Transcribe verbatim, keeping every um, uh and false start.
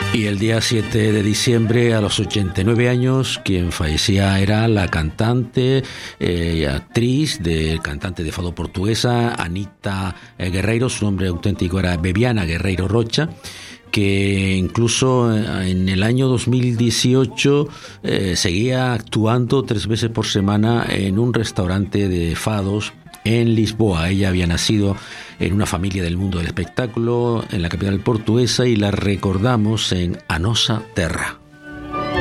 Y el día siete de diciembre, a los ochenta y nueve años, quien fallecía era la cantante eh, y actriz, de, cantante de fado portuguesa, Anita eh, Guerreiro. Su nombre auténtico era Bebiana Guerreiro Rocha, que incluso en el año dos mil dieciocho eh, seguía actuando tres veces por semana en un restaurante de fados en Lisboa. Ella había nacido en una familia del mundo del espectáculo en la capital portuguesa y la recordamos en A Nosa Terra.